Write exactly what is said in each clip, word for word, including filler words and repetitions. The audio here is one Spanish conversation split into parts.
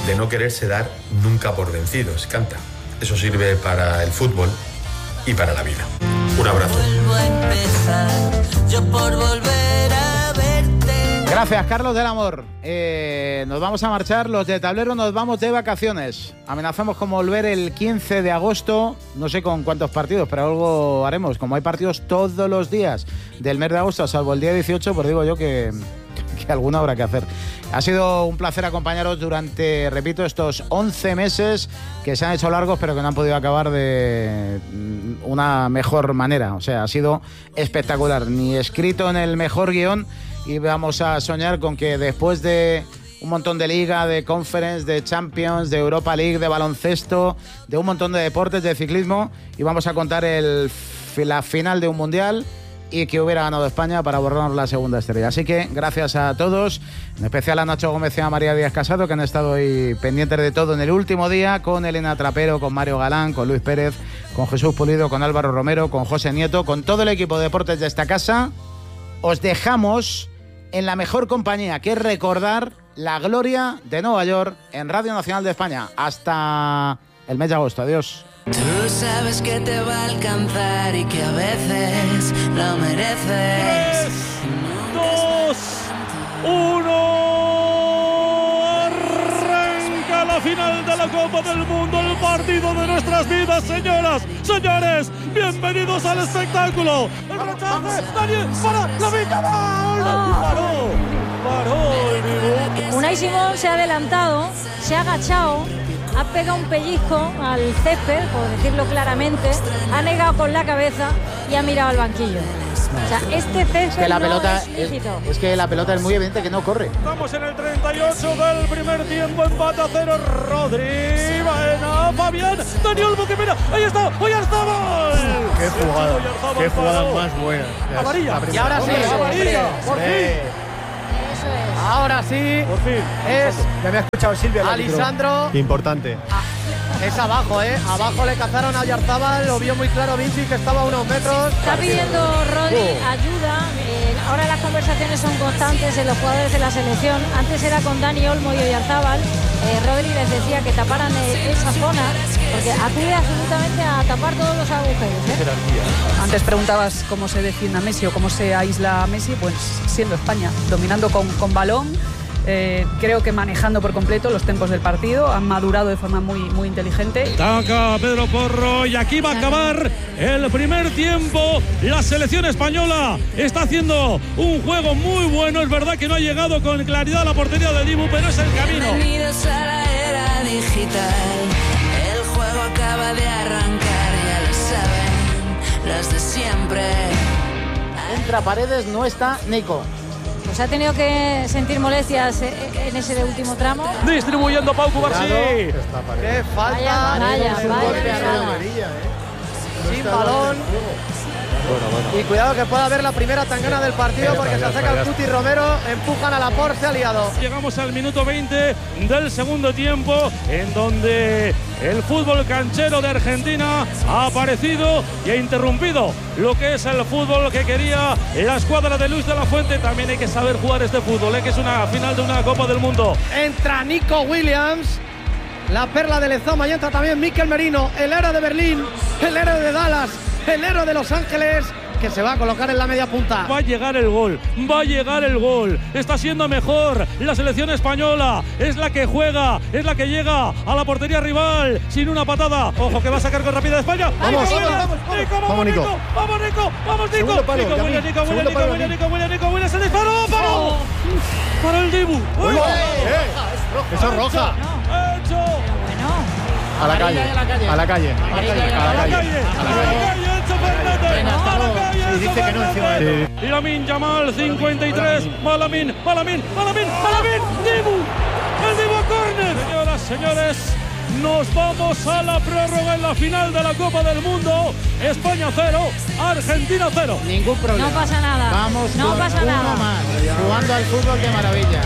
de no quererse dar nunca por vencidos. Canta. Eso sirve para el fútbol y para la vida. Un abrazo. Vuelvo a empezar, yo por volver a verte. Gracias, Carlos del Amor. Eh, nos vamos a marchar, los de Tablero nos vamos de vacaciones. Amenazamos con volver el quince de agosto, no sé con cuántos partidos, pero algo haremos. Como hay partidos todos los días del mes de agosto, salvo el día dieciocho, pues digo yo que, que alguna habrá que hacer. Ha sido un placer acompañaros durante, repito, estos once meses que se han hecho largos, pero que no han podido acabar de una mejor manera. O sea, ha sido espectacular, ni escrito en el mejor guión. Y vamos a soñar con que después de un montón de liga, de conference, de Champions, de Europa League, de baloncesto, de un montón de deportes, de ciclismo, y vamos a contar el, la final de un mundial y que hubiera ganado España para borrarnos la segunda estrella. Así que gracias a todos, en especial a Nacho Gómez y a María Díaz Casado, que han estado hoy pendientes de todo en el último día, con Elena Trapero, con Mario Galán, con Luis Pérez, con Jesús Pulido, con Álvaro Romero, con José Nieto, con todo el equipo de deportes de esta casa. Os dejamos en la mejor compañía, que es recordar la gloria de Nueva York en Radio Nacional de España. Hasta el mes de agosto. Adiós. Tú sabes que te va a alcanzar y que a veces lo mereces. tres, dos, uno. Arranca la final de la Copa del Mundo, el partido de nuestras vidas, señoras, señores. Bienvenidos al espectáculo. El rechace, Daniel, para la vida. Paró, paró el Dibu. Unai Simón se ha adelantado, se ha agachado, ha pegado un pellizco al césped, por decirlo claramente, ha negado con la cabeza y ha mirado al banquillo. O sea, este césped es que la no pelota es es, lícito. es que la pelota es muy evidente que no corre. Estamos en el treinta y ocho del primer tiempo, empate a cero. Rodri, Baena, Fabián, Dani Olmo, que mira, ahí está, ahí está, gol. Qué jugada, qué jugada más buena. Amarilla. Y ahora sí, amarilla, por fin. Eso es. Ahora sí, Por fin. es Me había escuchado Silvia. Alisandro. Importante. Es abajo, ¿eh? Abajo le cazaron a Yarzábal, lo vio muy claro Vinci, que estaba a unos metros. Está pidiendo Rodri ayuda. Eh, ahora las conversaciones son constantes en los jugadores de la selección. Antes era con Dani Olmo y Oyarzábal. Eh, Rodri les decía que taparan eh, esa zona, porque acude absolutamente a tapar todos los agujeros, ¿eh? Antes preguntabas cómo se defiende a Messi o cómo se aísla a Messi, pues siendo España, dominando con, con balón. Eh, creo que manejando por completo los tempos del partido, han madurado de forma muy, muy inteligente. Taca Pedro Porro y aquí va a acabar el primer tiempo. La selección española está haciendo un juego muy bueno. Es verdad que no ha llegado con claridad a la portería de Dibu, pero es el camino. Bienvenidos a la era digital. El juego acaba de arrancar, ya lo saben los de siempre. Entra Paredes, no está Nico. Pues ha tenido que sentir molestias en ese último tramo. Distribuyendo Pau Cubarsí. Qué falta. Vaya, vaya, Sin vaya, golpe a vaya. Romerilla, ¿eh? Sin balón. Y cuidado que pueda haber la primera tangana del partido, porque se acerca el Cuti Romero, empujan a Laporte, se ha liado. Llegamos al minuto veinte del segundo tiempo, en donde el fútbol canchero de Argentina ha aparecido y ha interrumpido lo que es el fútbol que quería la escuadra de Luis de la Fuente. También hay que saber jugar este fútbol, ¿eh? Que es una final de una Copa del Mundo. Entra Nico Williams, la perla de Lezama, y entra también Mikel Merino, el héroe de Berlín, el héroe de Dallas, el héroe de Los Ángeles, que se va a colocar en la media punta. Va a llegar el gol, va a llegar el gol. Está siendo mejor la selección española. Es la que juega, es la que llega a la portería rival sin una patada. Ojo que va a sacar con rapidez España. Vamos, Nico, vamos, vamos, vamos, Nico, vamos, Nico. Vamos, Nico, vamos, Nico. Segundo palo, Nico, Gaby. William, Nico, William, Segundo Nico, palo, William, Gaby. Nico, William, Nico, William, se disparó. ¡Paró! Para el Dibu. ¡Uy! ¡Eh! Eso es roja. Hecho. Bueno. A la calle, a la calle, a la calle, a la calle, A la calle, a la calle, Enzo Fernández. A la calle, Y dice que no encima de todo. y Lamine Yamal, cincuenta y tres, Malamín, Malamín, Malamín, Malamín, Dibu, el Dibu a córner. Señoras, señores, nos vamos a la prórroga en la final de la Copa del Mundo. España cero, Argentina cero. Ningún problema. No pasa nada. Vamos No con pasa uno nada. más. Jugando al fútbol de maravilla.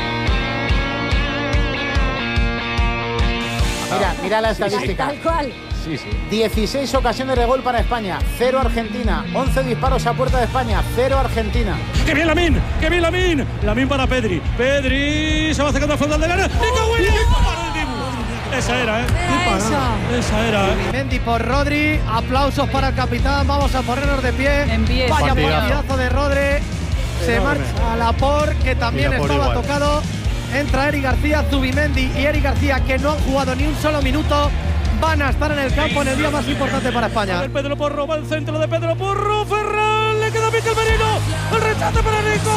Mira, mira la estadística. Tal cual. Sí, sí. dieciséis ocasiones de gol para España, cero Argentina. once disparos a puerta de España, cero Argentina. ¡Qué bien Lamine! ¡Qué bien Lamine! Lamine para Pedri. Pedri se va acercando al frontal del área. ¡Nico Williams! Esa era, ¿eh? Era esa. Esa era, ¿eh? Mendy por Rodri, aplausos para el capitán, vamos a ponernos de pie. En pie. Vaya Partidazo. partidazo de Rodri. Se Enorme. marcha a Laporte, que también Laporte estaba igual. tocado. Entra Eric García, Zubimendi y Eric García, que no han jugado ni un solo minuto, van a estar en el campo en el día más importante para España. El Pedro Porro va al centro de Pedro Porro. Ferran, le queda Mikel Merino. El rechace para Nico.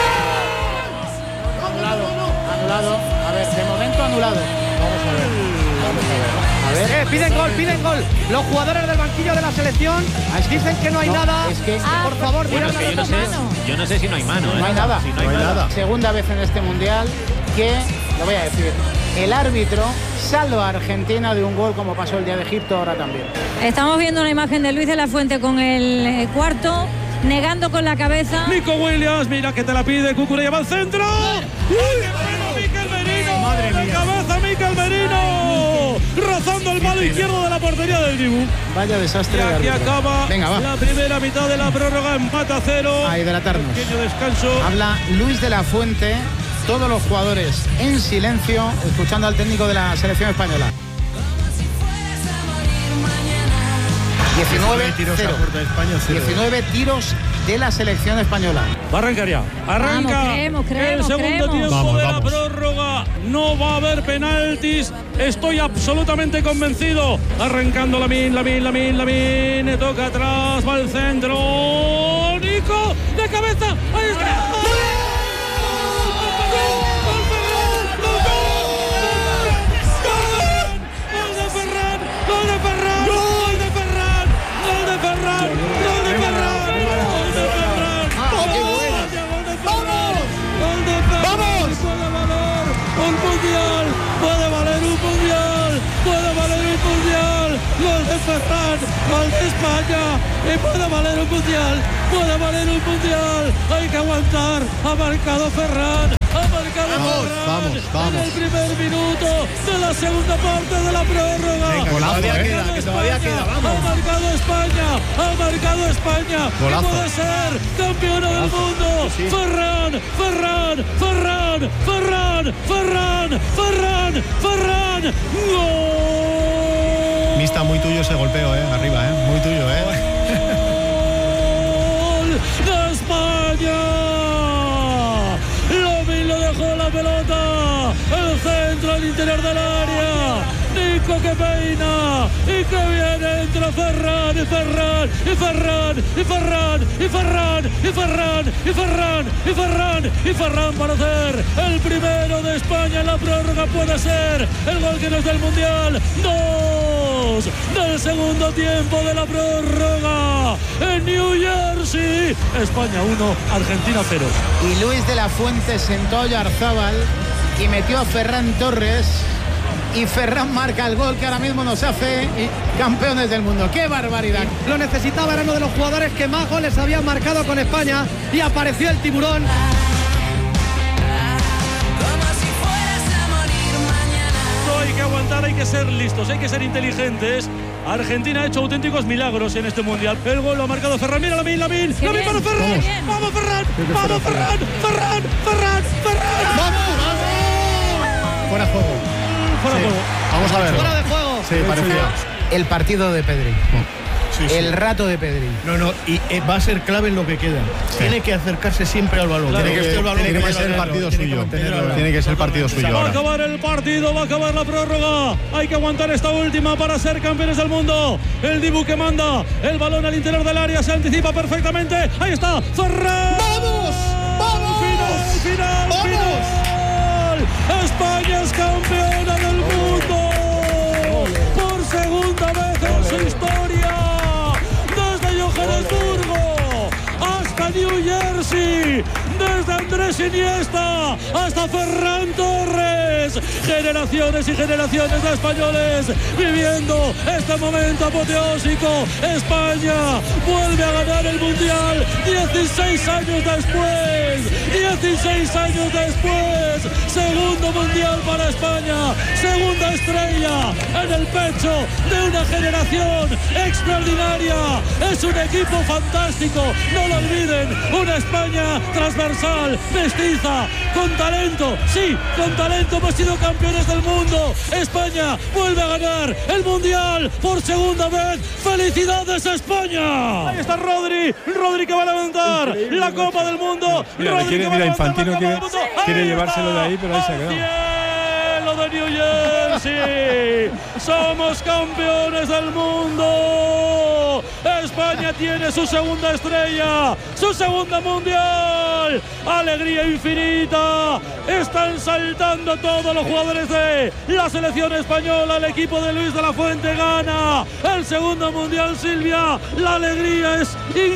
Anulado, anulado. A ver, de momento anulado. Vamos a ver. Vamos a ver. A ver. Eh, piden gol, piden gol. Los jugadores del banquillo de la selección dicen que no hay No, nada. es que- por favor, Bueno, mirad es que yo la no sé, mano. yo no sé si no hay mano. No ¿eh? hay nada. Si no hay, No hay nada. nada. Segunda vez en este mundial que, lo voy a decir, el árbitro salva a Argentina de un gol como pasó el día de Egipto, ahora también. Estamos viendo una imagen de Luis de la Fuente con el eh, cuarto, negando con la cabeza. Nico Williams, mira que te la pide. Cucurella va al centro. ¡Uy, qué bueno Mikel Merino! Madre ¡De mía. cabeza Mikel Merino! Rozando el palo izquierdo de la portería del Dibu. Vaya Y desastre de aquí árbitro. acaba Venga, va. la primera mitad de la prórroga. Empate a cero. A hidratarnos. Pequeño descanso. Habla Luis de la Fuente, todos los jugadores en silencio, escuchando al técnico de la selección española. diecinueve tiros a cero. puerta de España, cero. diecinueve tiros de la selección española. Va a arrancar ya. Arranca Vamos, creemos, creemos, el segundo creemos. tiempo Vamos, de la vamos. prórroga. No va a haber penaltis. Estoy absolutamente convencido. Arrancando Lamine, Lamine, Lamine, Lamine. Toca atrás, va al centro. Nico, de cabeza. Ahí está. ¡Gol de Ferran! ¡Gol de Ferran! ¡Gol de Ferran! ¡Gol de Ferran! ¡Gol de Ferran! ¡Gol de Ferran! ¡Gol de Ferran! ¡Gol de Ferran! ¡Vamos! Puede valer un mundial, puede valer un mundial, puede valer un mundial. Gol de Ferran, gol de España y puede valer un mundial, puede valer un mundial. Hay que aguantar. Ha marcado Ferran. Ha marcado Vamos, Ferran vamos, vamos. en el primer minuto de la segunda parte de la prórroga. Venga, Ha todavía marcado queda, que todavía España, queda, vamos. Ha marcado España, ha marcado España. Que Golazo. puede ser campeona del mundo. Ferran, Ferran, Ferran, Ferran, Ferran, Ferran, Ferran. ¡Gol! Mista, muy tuyo ese golpeo, eh, arriba, eh, muy tuyo, eh. ¡Gol de España! Lamine le dejó la pelota. El centro al interior del área. Nico que peina y que viene entre Ferran y Ferran y Ferran y Ferran y Ferran y Ferran y Ferran y Ferran y Ferran para hacer el primero de España en la prórroga. Puede ser el gol que nos da el mundial. Dos del segundo tiempo de la prórroga en New Jersey. España uno, Argentina cero. Y Luis de la Fuente sentó a Oyarzábal y metió a Ferran Torres. Y Ferran marca el gol que ahora mismo nos hace campeones del mundo. ¡Qué barbaridad! Lo necesitaba, era uno de los jugadores que más goles habían marcado con España y apareció el tiburón. No hay que aguantar, hay que ser listos, hay que ser inteligentes. Argentina ha hecho auténticos milagros en este mundial. El gol lo ha marcado Ferran. Mira Lamine, Lamine, Qué Lamine para bien, Ferran. qué bien. Vamos Ferran, vamos Ferran, Ferran, Ferran, Ferran. ¡Vamos! Fuera de juego. Fuera Sí. juego. Vamos a ver. Fuera de juego. Sí, parecía. El partido de Pedri. Sí, sí. El rato de Pedri. No, no, y eh, va a ser clave en lo que queda. Tiene que acercarse siempre al balón. Claro. Tiene que, el balón tiene que que ser el mantenerlo, partido tiene que suyo. mantenerlo. Tiene que ser el partido suyo Va a ahora. acabar el partido, va a acabar la prórroga. Hay que aguantar esta última para ser campeones del mundo. El Dibu que manda el balón al interior del área, se anticipa perfectamente. Ahí está, Ferran. ¡Vamos! ¡Vamos! Final, final, ¡Vamos! final. España es campeona del mundo por segunda vez en su historia. Desde Johannesburgo hasta New Jersey, desde Andrés Andrés Iniesta, hasta Ferran Torres. Generaciones y generaciones de españoles viviendo este momento apoteósico. España vuelve a ganar el Mundial dieciséis años después. dieciséis años después. Segundo Mundial para España. Segunda estrella en el pecho de una generación extraordinaria. Es un equipo fantástico, no lo olviden. Una España transversal, mestiza, con talento. Sí, con talento hemos sido campeones del mundo. España vuelve a ganar el Mundial por segunda vez. ¡Felicidades, España! Ahí está Rodri. Rodri que va a levantar Increíble, la Copa del Mundo. Mira, Rodri quiere, que va a mira, levantar Infantino la Copa quiere, del Mundo. quiere Ahí llevárselo está. de ahí, pero ahí se ha quedado. Cielo de New Jersey. Somos campeones del mundo. España tiene su segunda estrella, su segunda mundial. Alegría infinita. Están saltando todos los jugadores de la selección española. El equipo de Luis de la Fuente gana el segundo mundial, Silvia. La alegría es infinita.